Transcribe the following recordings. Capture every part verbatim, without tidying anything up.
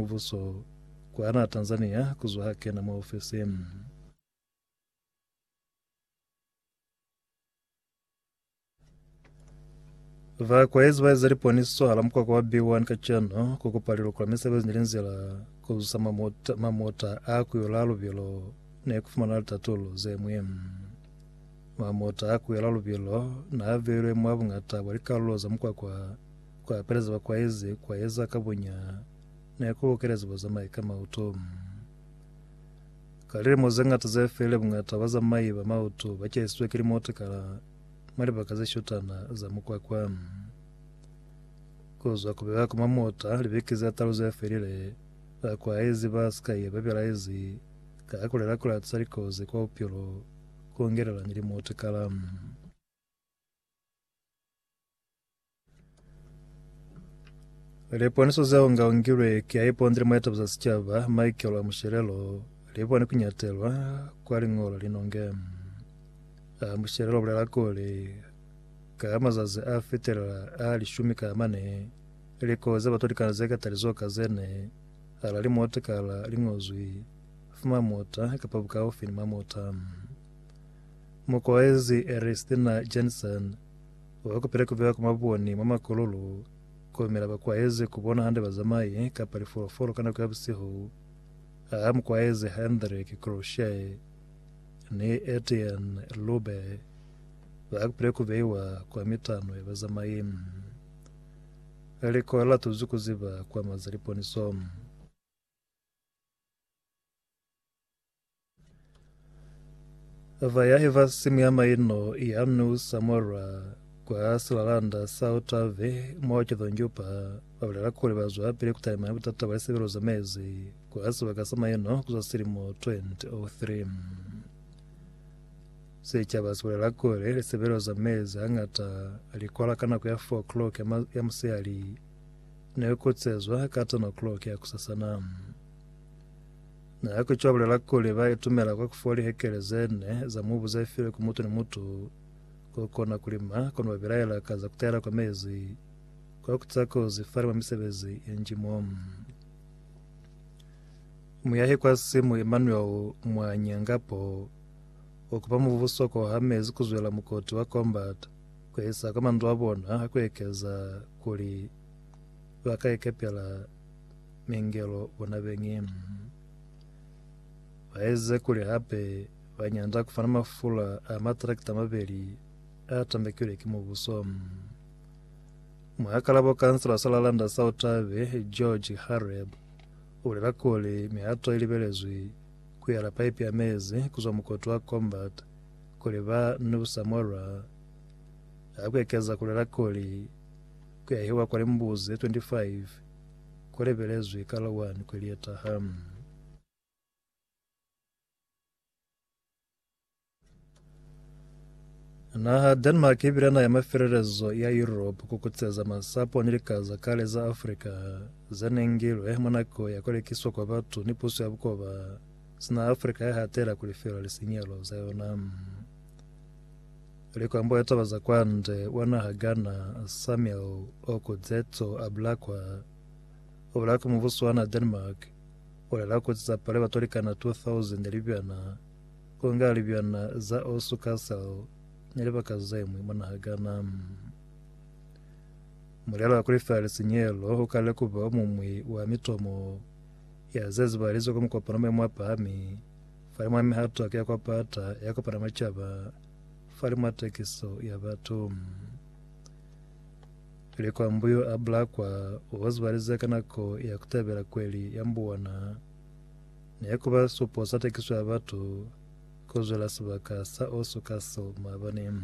muvuso kwa ana Tanzania kuzwa hake na maofisi. Va kwa hizi vazi riponi swala mkwa kwa B one kachano kukupalilo kwa mesebe zinilenzela kuzusa mamota, mamota aku yolalu vilo ne kufumana tatulu ze muhimu. Mamota aku yolalu vilo na aviru mwabu ngata walikaluza mkwa kwa kwa pereza kwa hizi kwa hiza kabunya na kukereza bazamai kama utomu. Kaliri mozenga taze fele ngata waza mai ba mauto bache iswe kiri moto kala mali bakaze shotana za mkwa kwa kuzwa kubeba kuma mota libikiza taruze felile kwa hizi baskaye babira hizi kakulera kula tsarikoze kwa upyolo kuongerera nyiri moto kala. Lepo niso zao ngaongirwe kia ipo ndiri maeta za sichava Michael wa Musherelo lepo ni kunyatelwa kwa ringola linonge. Uh, Musherelo blela kole kama zaze afitera ali shumika mane liko zaba tolika zeka talizoka zene ala limote kala lingozwi fuma mota kapabuka ofini mamota. Mukoezi Eristina Jensen wakupeleka vya kumaboni mama kololo komera bakwaeze kubona hande bazamai kapali foro foro kana kwabisiho am kwaeze Hendrik Crochet ni Etienne Lube bakupeleka vya kwa mitano ya bazamai aliko ala tuzuku ziba kwa mazaliponi somu. Vaya hiva simu ya maino ianu Samora kwa asilalanda sautave moja dhonjupa wablela kule bazwa pili kutaima butata wale sebelo za mezi kwa asi wakasama ino kuzasirimo twenty oh three. Secha baswela kule sebelo za mezi angata alikola kana kwa four o'clock ya msiali na yukotsezwa kata no o'clock ya kusasana. Na yako chwabule la kule bae tumela kwa kufoli hekele zene za mubu za ifile kumutu ni mutu kukona kulima kono wabiraila kaza kutera kwa mezi kwa kutako zifari wa misebezi ya njimomu. Muyahi kwa simu Emmanuel Mwanyangapo okupamu vuvuso kwa hamezi kuzuela mukoti wa combat kwa isa kama ndo wabona hakuekeza kuli wakaekepela mingelo wanabengimu. Waeze kuli hape wanyanda kufana mafula amatrakta mabeli atambekule kimubusomu. Mwakalabo kansala salalanda sautave George Hareb ulila kuli miato ilibelezwi kuyala paipi ya mezi kuzwa mkotu wa combat kuli ba Nusamora akwekeza kulila kuli kuyahiwa kwa mbuzi twenty-five kule belezwi kala one kuli etahamu. Na Denmark ibirana ya mafererezo ya Europe kukutseza masapo nilikaza kale za Afrika zanengilwe Monaco yakole kiswa kwa batu nipusu ya bukoba sina Afrika ya hatera kulifera lisinyalo za yonam. Liko ambo yataba za kwande wana hagana Samuel Okudzeto ablakwa oblakwa muvusu wana Denmark olelako tisa pale batolika na two thousand libyana konga libyana za Osu Castle nileba kazemwe mwana hagana. Mulelo wakulifera lisinyelo hukale kuba omumwi wa mitomo ya zezi balizo kumukopana mwe mwapa hami fari mwami hatu akia kwa pata yako para machaba fari matekiso ya batu. Ilikuwa mbuyo abla kwa uwazu balizeka nako ya kutebela kweli ya mbuwana na yakuba supo sate kiso ya batu kozwela subaka sa Osu Castle mabani.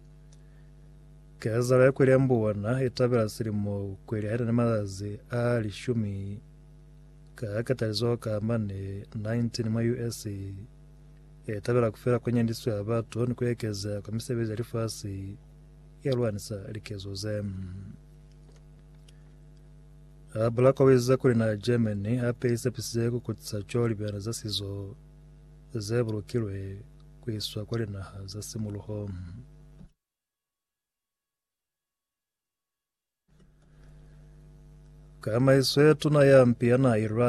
Kazala ya kweli ya mbuwana itabela sirimo kweli haida na mazazi ali shumi kakatalizo ka mane nineteen ma U S e tabela kufera kwenye ndiso ya batu ni kuekeza kwa misebezi alifasi ya luanisa likezo zem. Abla kwa weza kuli na Germany hape isa pisize kukutisa choli biana za sizo zebru kilwe kuiswa kweli na za simulu home. Kama iswe tuna ya mpia na Iran